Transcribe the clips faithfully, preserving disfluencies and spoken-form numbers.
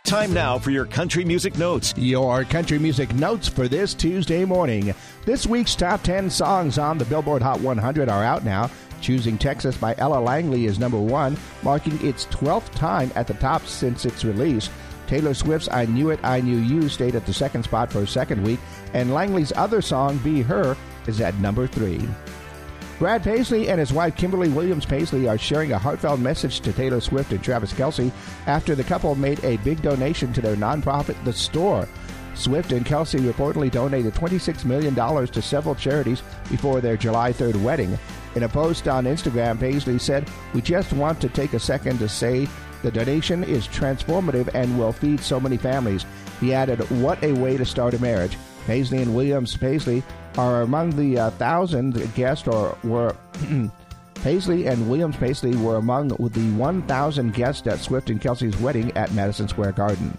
Time now for your country music notes. Your country music notes for this Tuesday morning. This week's top ten songs on the Billboard Hot one hundred are out now. Choosing Texas by Ella Langley is number one, marking its twelfth time at the top since its release. Taylor Swift's I Knew It, I Knew You stayed at the second spot for a second week, and Langley's other song, Be Her, is at number three. Brad Paisley and his wife Kimberly Williams Paisley are sharing a heartfelt message to Taylor Swift and Travis Kelce after the couple made a big donation to their nonprofit, The Store. Swift and Kelce reportedly donated twenty-six million dollars to several charities before their July third wedding. In a post on Instagram, Paisley said, "We just want to take a second to say the donation is transformative and will feed so many families." He added, "What a way to start a marriage." Paisley and Williams Paisley are among the uh, thousand guests, or were Paisley and Williams Paisley were among the one thousand guests at Swift and Kelce's wedding at Madison Square Garden.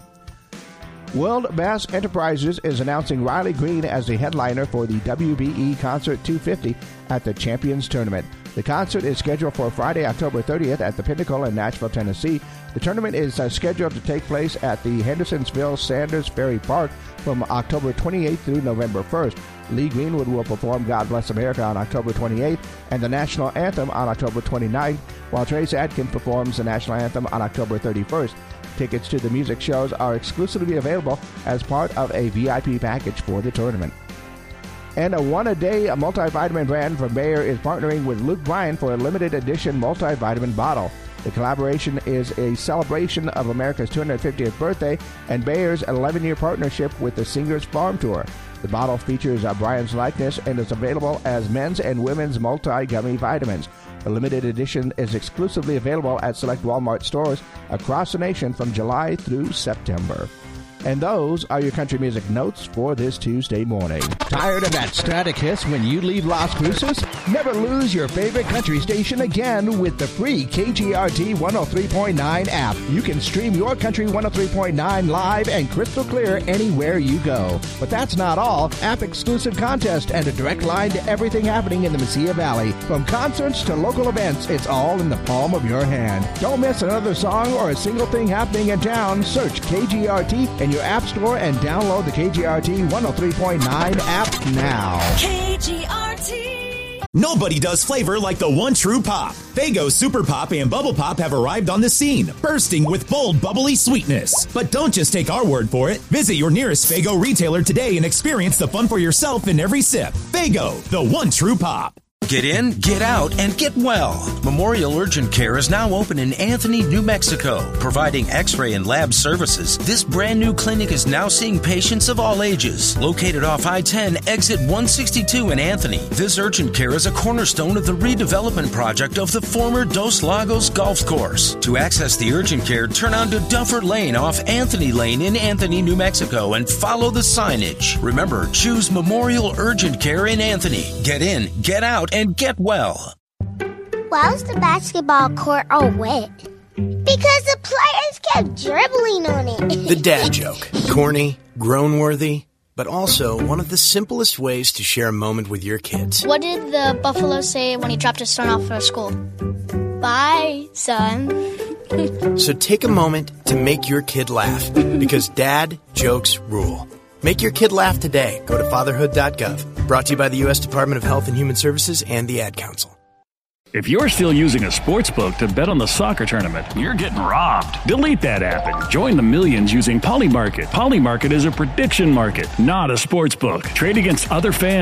World Bass Enterprises is announcing Riley Green as the headliner for the W B E Concert two fifty at the Champions Tournament. The concert is scheduled for Friday, October thirtieth at the Pinnacle in Nashville, Tennessee. The tournament is uh, scheduled to take place at the Hendersonville Sanders Ferry Park from October twenty-eighth through November first. Lee Greenwood will perform God Bless America on October twenty-eighth and the National Anthem on October twenty-ninth, while Trace Adkins performs the National Anthem on October thirty-first. Tickets to the music shows are exclusively available as part of a V I P package for the tournament. And a one-a-day multivitamin brand from Bayer is partnering with Luke Bryan for a limited edition multivitamin bottle. The collaboration is a celebration of America's two hundred fiftieth birthday and Bayer's eleven-year partnership with the Singers Farm Tour. The bottle features uh, Bryan's likeness and is available as men's and women's multi-gummy vitamins. The limited edition is exclusively available at select Walmart stores across the nation from July through September. And those are your country music notes for this Tuesday morning. Tired of that static hiss when you leave Las Cruces? Never lose your favorite country station again with the free K G R T one oh three point nine app. You can stream your Country one oh three point nine live and crystal clear anywhere you go. But that's not all. App-exclusive contest and a direct line to everything happening in the Mesilla Valley. From concerts to local events, it's all in the palm of your hand. Don't miss another song or a single thing happening in town. Search K G R T in your app store and download the K G R T one oh three point nine app now. K G R T. Nobody does flavor like the one true pop. Faygo Super Pop and Bubble Pop have arrived on the scene, bursting with bold, bubbly sweetness. But don't just take our word for it. Visit your nearest Faygo retailer today and experience the fun for yourself in every sip. Faygo, the one true pop. Get in, get out, and get well. Memorial Urgent Care is now open in Anthony, New Mexico, providing x-ray and lab services. This brand new clinic is now seeing patients of all ages. Located off I ten, exit one sixty-two in Anthony, this urgent care is a cornerstone of the redevelopment project of the former Dos Lagos Golf Course. To access the urgent care, turn onto Duffer Lane off Anthony Lane in Anthony, New Mexico, and follow the signage. Remember, choose Memorial Urgent Care in Anthony. Get in, get out, and get well. Why was the basketball court all wet? Because the players kept dribbling on it. The dad joke. Corny, groan-worthy, but also one of the simplest ways to share a moment with your kids. What did the buffalo say when he dropped his son off for school? Bye, son. So take a moment to make your kid laugh, because dad jokes rule. Make your kid laugh today. Go to fatherhood dot gov. Brought to you by the U S Department of Health and Human Services and the Ad Council. If you're still using a sports book to bet on the soccer tournament, you're getting robbed. Delete that app and join the millions using Polymarket. Polymarket is a prediction market, not a sports book. Trade against other fans.